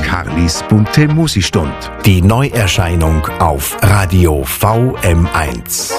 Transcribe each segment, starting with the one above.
Karlis bunte Musistund. Die Neuerscheinung auf Radio VM1.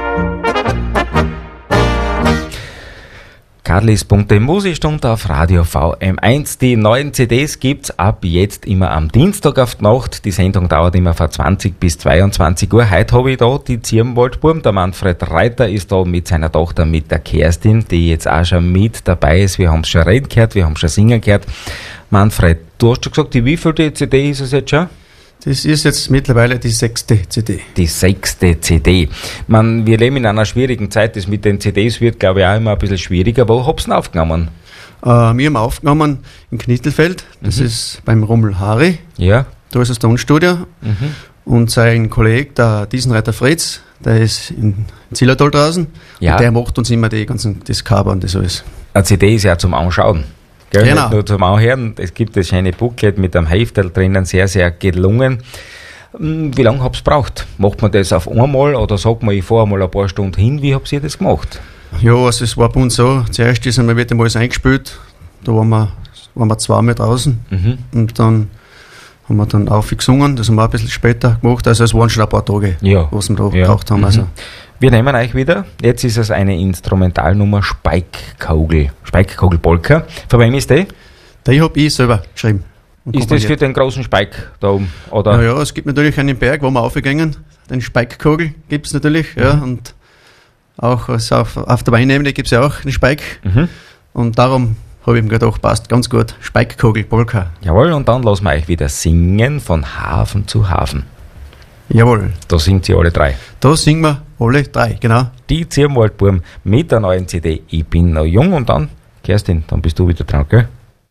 Karlis bunte Musikstunde auf Radio VM1. Die neuen CDs gibt's ab jetzt immer am Dienstag auf die Nacht. Die Sendung dauert immer von 20 bis 22 Uhr. Heute habe ich da die Zirbenwaldburm. Der Manfred Reiter ist da mit seiner Tochter, mit der Kerstin, die jetzt auch schon mit dabei ist. Wir haben es schon reden gehört, wir haben schon singen gehört. Manfred, du hast schon gesagt, die wievielte CD ist es jetzt schon? Das ist jetzt mittlerweile die 6. CD. Die 6. CD. Wir leben in einer schwierigen Zeit. Das mit den CDs wird, glaube ich, auch immer ein bisschen schwieriger. Wo habt ihr denn aufgenommen? Wir haben aufgenommen in Knittelfeld. Das ist beim Rummel Harry. Ja. Da ist das Tonstudio. Und sein Kollege, der Diesenreiter Fritz, der ist in Zillertal draußen. Ja. Und der macht uns immer das Cover und das alles. Eine CD ist ja zum Anschauen. Gell? Genau. Nicht nur zum Anhören. Es gibt das schöne Booklet mit einem Heftel drinnen, sehr, sehr gelungen. Wie lange habt ihr gebraucht? Macht man das auf einmal oder sagt man, ich fahre mal ein paar Stunden hin? Wie habt ihr das gemacht? Ja, also es war bei uns so, zuerst ist einmal wieder alles eingespielt. Da waren wir zweimal draußen. Und dann haben wir dann aufgesungen. Das haben wir ein bisschen später gemacht. Also es waren schon ein paar Tage, was wir da gebraucht haben. Also. Wir nehmen euch wieder. Jetzt ist es eine Instrumentalnummer Speikkogel Polka. Von wem ist die? Die habe ich selber geschrieben. Ist das für den großen Speik da oben? Oder? Ja, es gibt natürlich einen Berg, wo wir aufgegangen. Den Speikkogel gibt es natürlich. Ja, und auch auf der Weinebene gibt es ja auch einen Speik. Und darum habe ich mir gedacht, passt ganz gut. Speikkogel Polka. Jawohl, und dann lassen wir euch wieder singen von Hafen zu Hafen. Jawohl. Da singt sie alle drei. Da singen wir alle drei, genau. Die Zirbenwaldburm mit der neuen CD Ich bin noch jung. Und dann, Kerstin, dann bist du wieder dran, gell?